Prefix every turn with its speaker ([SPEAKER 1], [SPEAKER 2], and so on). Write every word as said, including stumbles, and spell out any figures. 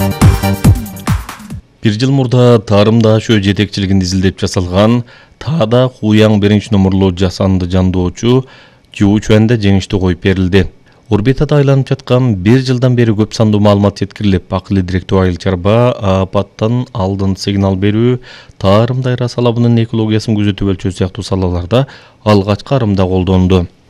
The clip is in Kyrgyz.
[SPEAKER 1] Бир жыл мурда Тарымда Шөө жетекчилигинде изилдеп жасалган Таада Хуяң биринчи номерлуу жасанды жандоочу Жуу Чуэнде жеңиштүү коюп берилди. Орбитада айланып жаткан бир жылдан бери көп сандуу маалымат жеткирилип, акылы директүү айыл чарба апаттан алдын сигнал берүү, Тарым дайрасы алабынын экологиясын күзөтүү өлчөсү сыяктуу салаларда алгачкы арымда колдонду.